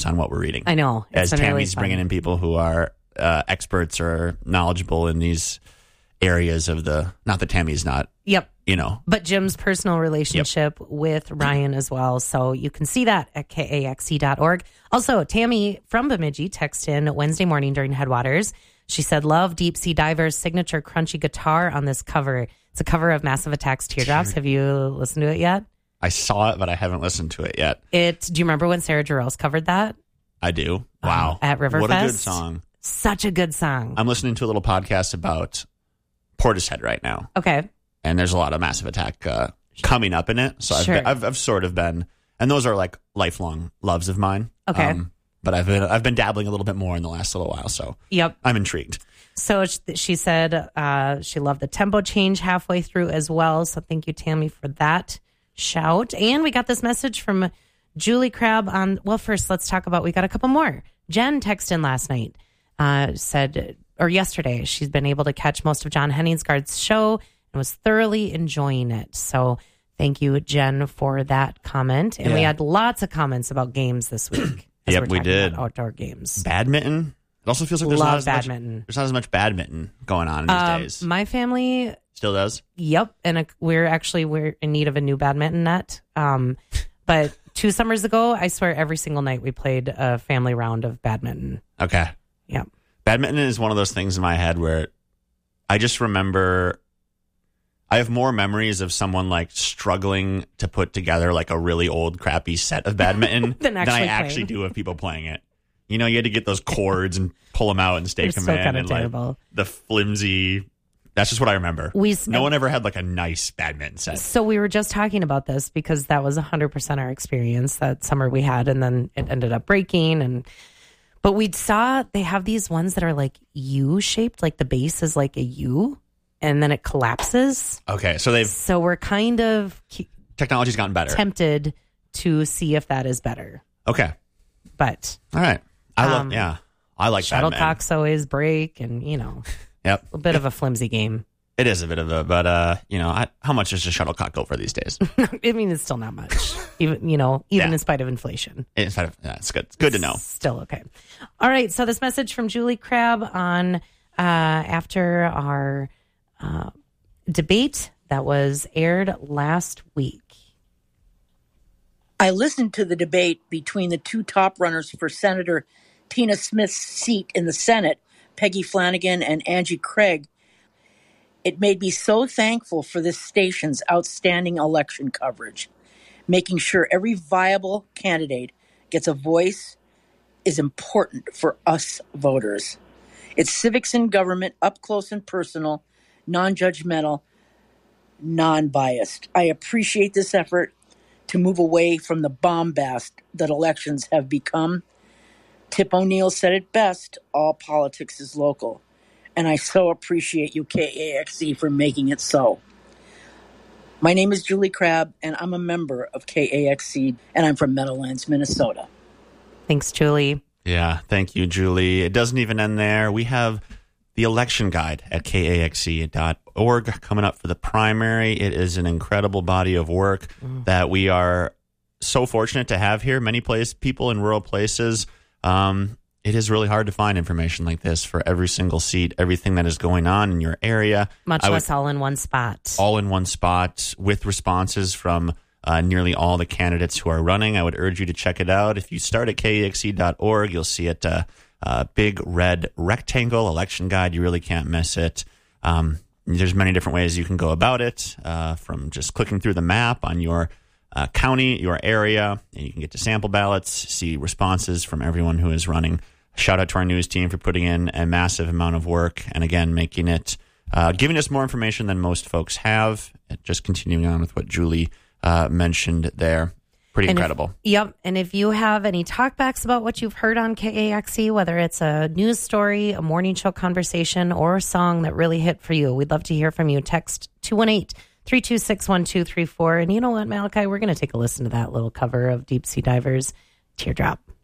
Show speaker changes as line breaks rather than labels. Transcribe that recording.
on what we're reading.
I know.
As Tammy's bringing in people who are experts or knowledgeable in these areas of not that Tammy's not.
Yep.
But
Jim's personal relationship with Ryan as well. So you can see that at kaxc.org. Also, Tammy from Bemidji texted in Wednesday morning during Headwaters. She said, love Deep Sea Divers' signature crunchy guitar on this cover. It's a cover of Massive Attack's Teardrops. Have you listened to it yet?
I saw it, but I haven't listened to it yet.
Do you remember when Sarah Jarrell's covered that?
I do. Wow.
At Riverfest.
What a good song.
Such a good song.
I'm listening to a little podcast about Portishead right now.
Okay.
And there's a lot of Massive Attack coming up in it. So
Sure.
I've sort of been, and those are like lifelong loves of mine.
Okay.
But I've been dabbling a little bit more in the last little while. So
yep.
I'm intrigued.
So she said she loved the tempo change halfway through as well. So thank you, Tammy, for that shout. And we got this message from Julie Crabb on, well, first let's talk about, we got a couple more. Jen texted in last night, yesterday, she's been able to catch most of John Henningsgaard's show and was thoroughly enjoying it. So thank you, Jen, for that comment. And we had lots of comments about games this week.
Yep, we did.
Outdoor games.
Badminton. It also feels like there's not as much badminton going on these days.
My family
still does.
Yep, and we're in need of a new badminton net. But 2 summers ago, I swear every single night we played a family round of badminton.
Okay.
Yep.
Badminton is one of those things in my head where I just remember. I have more memories of someone like struggling to put together like a really old, crappy set of badminton than I actually do of people playing it. You had to get those cords and pull them out and stake them in, and
terrible.
Like the flimsy. That's just what I remember. No one ever had like a nice badminton set.
So we were just talking about this because that was 100% our experience that summer we had, and then it ended up breaking. But we saw they have these ones that are like U shaped, like the base is like a U. And then it collapses.
Okay, so we're
kind of
technology's gotten better.
Tempted to see if that is better.
Okay,
but
all right, I like
shuttlecocks always break, and
yep,
a bit of a flimsy game.
It is a bit of a, but how much does a shuttlecock go for these days?
I mean, it's still not much, even in spite of inflation.
It's good. It's good to know.
Still okay. All right, so this message from Julie Crabb on after our debate that was aired last week.
I listened to the debate between the two top runners for Senator Tina Smith's seat in the Senate, Peggy Flanagan and Angie Craig. It made me so thankful for this station's outstanding election coverage. Making sure every viable candidate gets a voice is important for us voters. It's civics in government, up close and personal, non-judgmental, non-biased. I appreciate this effort to move away from the bombast that elections have become. Tip O'Neill said it best, all politics is local. And I so appreciate you, KAXC, for making it so. My name is Julie Crabb, and I'm a member of KAXC, and I'm from Meadowlands, Minnesota.
Thanks, Julie.
Yeah, thank you, Julie. It doesn't even end there. We have the election guide at kaxc.org coming up for the primary. It is an incredible body of work that we are so fortunate to have here. Many people in rural places, it is really hard to find information like this for every single seat, everything that is going on in your area.
Much less all in one spot.
All in one spot with responses from nearly all the candidates who are running. I would urge you to check it out. If you start at kaxc.org, you'll see it. Big red rectangle election guide. You really can't miss it. There's many different ways you can go about it, from just clicking through the map on your county, your area, and you can get to sample ballots, see responses from everyone who is running. Shout out to our news team for putting in a massive amount of work and, again, making it, giving us more information than most folks have. Just continuing on with what Julie mentioned there. Pretty incredible.
And if you have any talkbacks about what you've heard on KAXC, whether it's a news story, a morning show conversation, or a song that really hit for you, we'd love to hear from you. Text 218-326-1234. And you know what, Malachi? We're going to take a listen to that little cover of Deep Sea Divers' Teardrop.